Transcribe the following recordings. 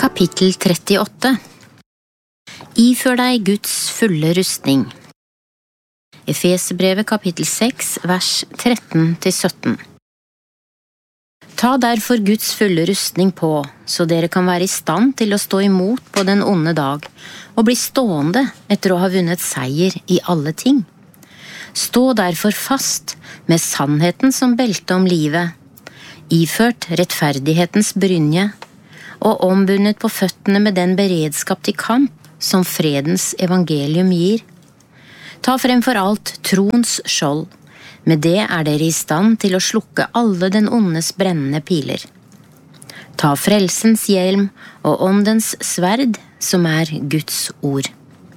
Kapittel 38. Ifør deg Guds fulle rustning. Efesebrevet kapittel 6, vers 13-17. Ta derfor Guds fulle rustning på, så dere kan være i stand til å stå imot på den onde dag, og bli stående etter å ha vunnet seier i alle ting. Stå derfor fast med sannheten som belte om livet, iført rettferdighetens brynje, og ombundet på føttene med den beredskap til kamp som fredens evangelium gir. Ta fremfor alt troens skjold, med det er dere i stand til å slukke alle den ondes brennende piler. Ta frelsens hjelm og åndens sverd, som er Guds ord.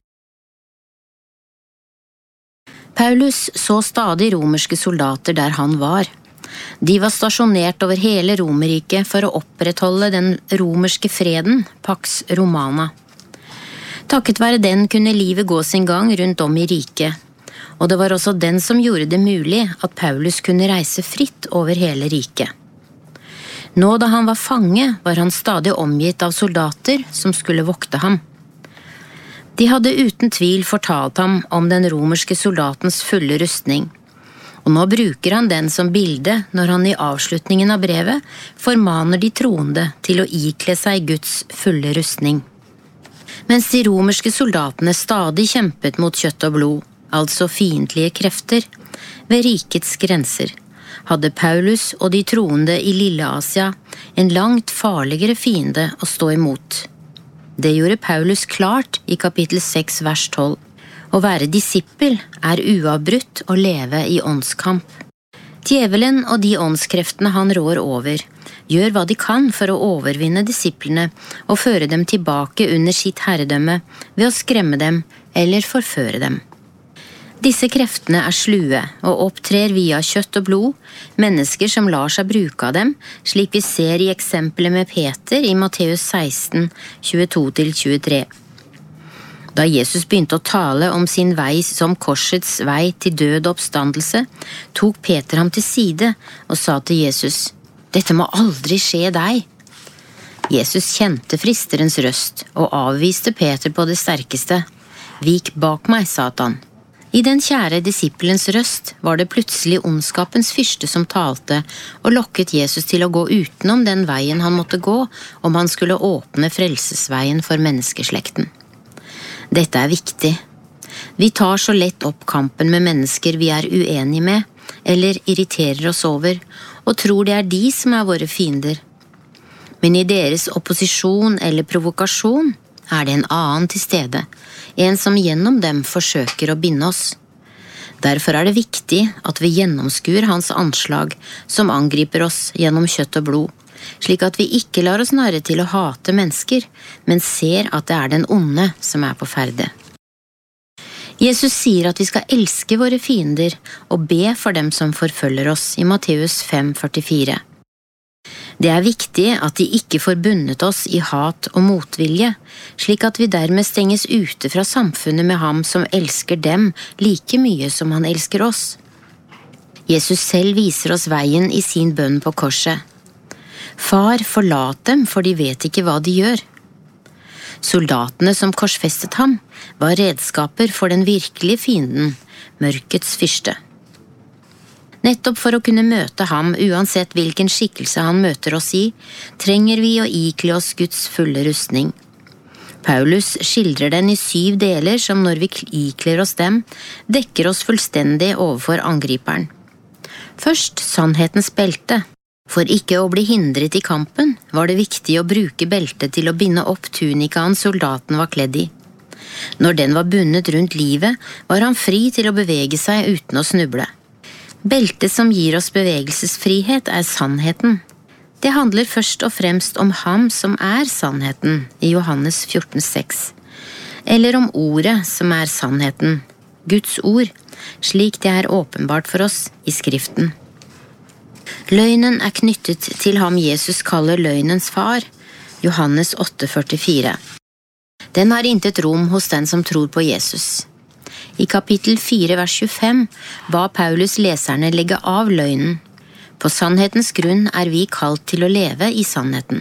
Paulus så stadig romerske soldater der han var. De var stasjonert over hele Romerriket for å opprettholde den romerske freden, Pax Romana. Takket være den kunne livet gå sin gang rundt om i riket, og det var også den som gjorde det mulig at Paulus kunne reise fritt over hele riket. Nå da han var fange, var han stadig omgitt av soldater som skulle vokte ham. De hadde uten tvil fortalt ham om den romerske soldatens fulle rustning, og nå bruker han den som bilde når han i avslutningen av brevet formaner de troende til å ikle seg Guds fulle rustning. Mens de romerske soldatene stadig kjempet mot kjøtt og blod, altså fiendtlige krefter, ved rikets grenser, hadde Paulus og de troende i Lille Asia en langt farligere fiende å stå imot. Det gjorde Paulus klart i kapittel 6, vers 12. Å være disippel er uavbrutt å leve i åndskamp. Djevelen og de åndskreftene han rår over, gjør hva de kan for å overvinne disiplene og føre dem tilbake under sitt herredømme ved å skremme dem eller forføre dem. Disse kreftene er slue og opptrer via kjøtt og blod, mennesker som lar seg bruke av dem, slik vi ser i eksempelet med Peter i Matteus 16, 22-23. Da Jesus begynte å tale om sin vei som korsets vei til død og oppstandelse, tok Peter ham til side og sa til Jesus, «Dette må aldri skje deg». Jesus kjente fristerens røst og avviste Peter på det sterkeste. «Vik bak meg, Satan». I den kjære disippelens røst var det plutselig ondskapens fyrste som talte og lokket Jesus til å gå utenom den veien han måtte gå om han skulle åpne frelsesveien for menneskeslekten. Dette er viktig. Vi tar så lett opp kampen med mennesker vi er uenige med, eller irriterer oss over, og tror det er de som er våre fiender. Men i deres opposisjon eller provokasjon er det en annen til stede, en som gjennom dem forsøker å binde oss. Derfor er det viktig at vi gjennomskuer hans anslag som angriper oss gjennom kjøtt og blod, slik at vi ikke lar oss narre til å hate mennesker, men ser at det er den onde som er på ferde. Jesus sier at vi skal elske våre fiender og be for dem som forfølger oss i Matteus 5,44. Det er viktig at de ikke får bundet oss i hat og motvilje, slik at vi dermed stenges ute fra samfunnet med ham som elsker dem like mye som han elsker oss. Jesus selv viser oss veien i sin bønn på korset. Far, forlat dem, for de vet ikke hva de gjør. Soldatene som korsfestet ham var redskaper for den virkelige fienden, mørkets fyrste. Nettopp for å kunne møte ham, uansett hvilken skikkelse han møter oss i, trenger vi å ikle oss Guds fulle rustning. Paulus skildrer den i 7 deler som når vi ikler oss dem, dekker oss fullstendig overfor angriperen. Først sannhetens belte. For ikke å bli hindret i kampen, var det viktig å bruke beltet til å binde opp tunikaen soldaten var kledd i. Når den var bundet rundt livet, var han fri til å bevege seg uten å snuble. Beltet som gir oss bevegelsesfrihet er sannheten. Det handler først og fremst om ham som er sannheten, i Johannes 14,6. Eller om ordet som er sannheten, Guds ord, slik det er åpenbart for oss i Skriften. Løgnen er knyttet til ham Jesus kaller løgnens far, Johannes 8,44. Den har intet rom hos den som tror på Jesus. I kapittel 4, vers 25 ba Paulus leserne legge av løgnen. På sannhetens grunn er vi kalt til å leve i sannheten.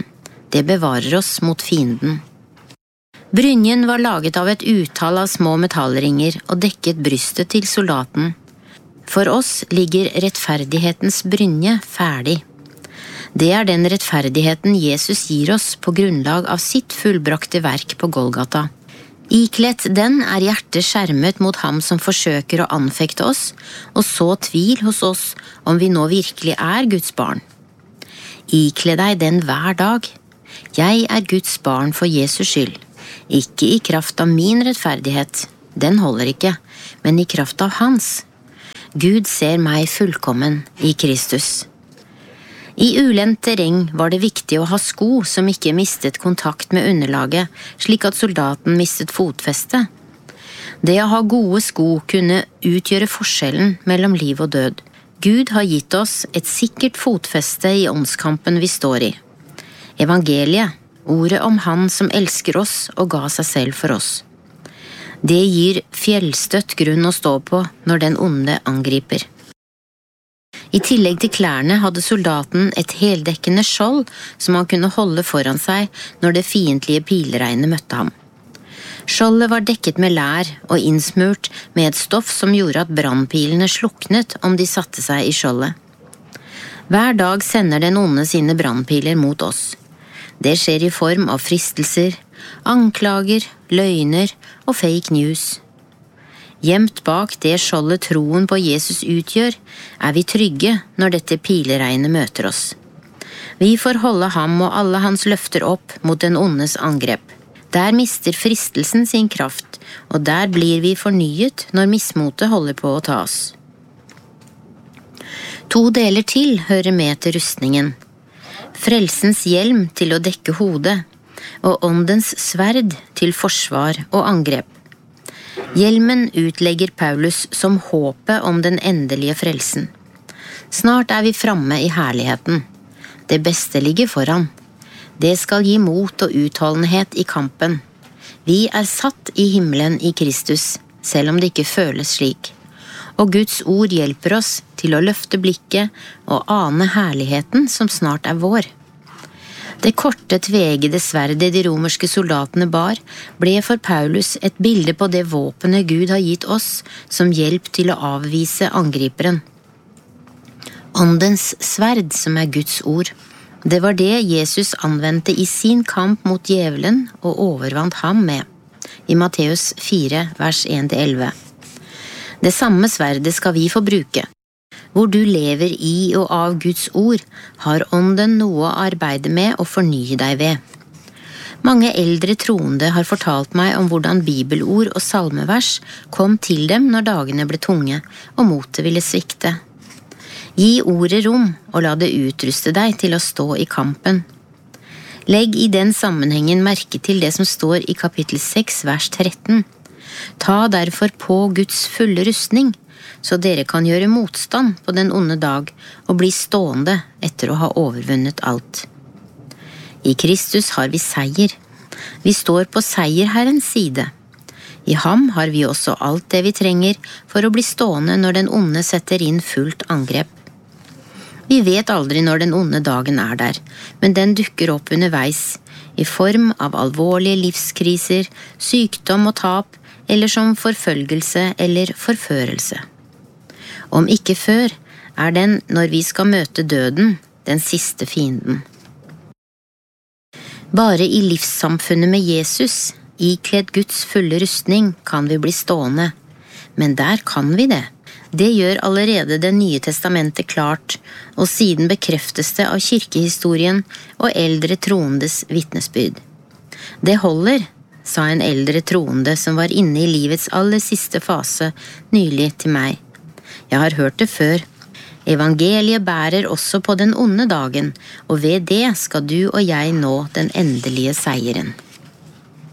Det bevarer oss mot fienden. Brynjen var laget av et utall av små metallringer og dekket brystet til soldaten. For oss ligger rettferdighetens brynje ferdig. Det er den rettferdigheten Jesus gir oss på grunnlag av sitt fullbrakte verk på Golgata. Ikledt den er hjertet skjermet mot ham som forsøker å anfekte oss, og så tvil hos oss om vi nå virkelig er Guds barn. Ikle deg den hver dag. Jeg er Guds barn for Jesus skyld, ikke i kraft av min rettferdighet, den holder ikke, men i kraft av hans. Gud ser meg fullkommen i Kristus. I ulendt terreng var det viktig å ha sko som ikke mistet kontakt med underlaget, slik at soldaten mistet fotfeste. Det å ha gode sko kunne utgjøre forskjellen mellom liv og død. Gud har gitt oss et sikkert fotfeste i åndskampen vi står i. Evangeliet, ordet om Han som elsker oss og ga seg selv for oss. Det gir fjellstøtt grunn å stå på når den onde angriper. I tillegg til klærne hadde soldaten et heldekkende skjold som han kunne holde foran seg når det fiendtlige pilregnet møtte ham. Skjoldet var dekket med lær og innsmurt med et stoff som gjorde at brannpilene sluknet om de satte seg i skjoldet. Hver dag sender den onde sine brannpiler mot oss. Det skjer i form av fristelser, anklager, løgner og fake news. Gjemt bak det skjoldet troen på Jesus utgjør, er vi trygge når dette pileregnet møter oss. Vi får holde ham og alle hans løfter opp mot den ondes angrep. Der mister fristelsen sin kraft, og der blir vi fornyet når mismotet holder på å ta oss. 2 deler til hører med til rustningen. Frelsens hjelm til å dekke hodet, og åndens sverd til forsvar og angrep. Hjelmen utlegger Paulus som håpet om den endelige frelsen. Snart er vi framme i herligheten. Det beste ligger foran. Det skal gi mot og utholdenhet i kampen. Vi er satt i himmelen i Kristus, selv om det ikke føles slik. Og Guds ord hjelper oss til å løfte blikket og ane herligheten som snart er vår. Det korte, tvegede sverdet de romerske soldatene bar, ble for Paulus et bilde på det våpenet Gud har gitt oss som hjelp til å avvise angriperen. Åndens sverd, som er Guds ord. Det var det Jesus anvendte i sin kamp mot djevelen og overvant ham med, i Matteus 4, vers 1-11. Det samme sverdet skal vi få bruke. Hvor du lever i og av Guds ord, har ånden noe å arbeide med og fornye deg ved. Mange eldre troende har fortalt meg om hvordan bibelord og salmevers kom til dem når dagene ble tunge og motet ville svikte. Gi ordet rom og la det utruste deg til å stå i kampen. Legg i den sammenhengen merke til det som står i kapittel 6, vers 13. Ta derfor på Guds fulle rustning, så dere kan gjøre motstand på den onde dag og bli stående etter å ha overvunnet alt. I Kristus har vi seier. Vi står på seierherrens side. I ham har vi også alt det vi trenger for å bli stående når den onde setter inn fullt angrep. Vi vet aldri når den onde dagen er der, men den dukker opp underveis, i form av alvorlige livskriser, sykdom og tap, eller som forfølgelse eller forførelse. Om ikke før, er den, når vi skal møte døden, den siste fienden. Bare i livssamfunnet med Jesus, ikledd Guds fulle rustning, kan vi bli stående. Men der kan vi det. Det gjør allerede Det nye testamentet klart, og siden bekreftes det av kirkehistorien og eldre troendes vitnesbyrd. Det holder, sa en eldre troende som var inne i livets aller siste fase nylig til meg. Jeg har hørt det før. Evangeliet bærer også på den onde dagen, og ved det skal du og jeg nå den endelige seieren.